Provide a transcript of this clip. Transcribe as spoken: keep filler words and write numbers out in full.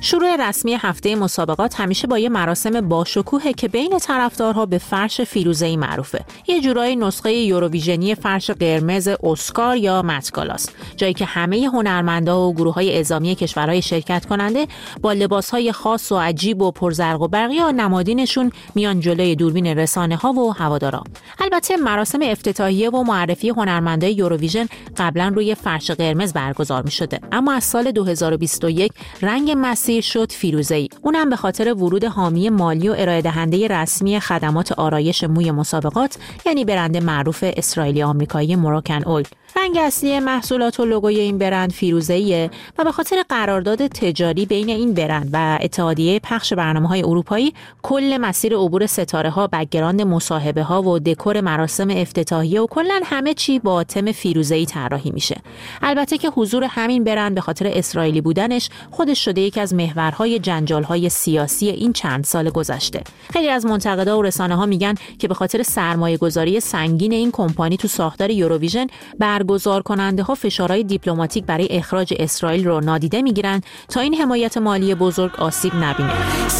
شروع رسمی هفته مسابقات همیشه با یه مراسم باشکوهه که بین طرفدارها به فرش فیروزه‌ای معروفه. یه جورایی نسخه یوروویژنی فرش قرمز اسکار یا مت‌گالاست، جایی که همه هنرمندا و گروه‌های اعزامی کشورهای شرکت کننده با لباس‌های خاص و عجیب و پرزرق و برق یا نمادینشون میان جلوی دوربین رسانه‌ها و هوادارا. البته مراسم افتتاحیه و معرفی هنرمندای یوروویژن قبلا روی فرش قرمز برگزار می‌شده، اما از سال دو هزار و بیست و یک رنگ مسیر شد فیروزه‌ای. اونم به خاطر ورود حامی مالی و ارائه دهنده رسمی خدمات آرایش موی مسابقات، یعنی برند معروف اسرائیلی آمریکایی موراکن اویل. رنگ اصلی محصولات و لوگوی این برند فیروزه‌ایه و به خاطر قرارداد تجاری بین این برند و اتحادیه پخش برنامه‌های اروپایی، کل مسیر عبور ستاره‌ها، بک‌گراند مصاحبه‌ها و دکور مراسم افتتاحیه و کلاً همه چی با تم فیروزه‌ای طراحی میشه. البته که حضور همین برند به خاطر اسرائیلی بودنش خودش شده یکی از محورهای جنجال‌های سیاسی این چند سال گذشته. خیلی از منتقدا و رسانه‌ها میگن که به خاطر سرمایه‌گذاری سنگین این کمپانی تو ساختار یوروویژن، برگزار کننده ها فشارهای دیپلماتیک برای اخراج اسرائیل رو نادیده میگیرن تا این حمایت مالی بزرگ آسیب نبینه.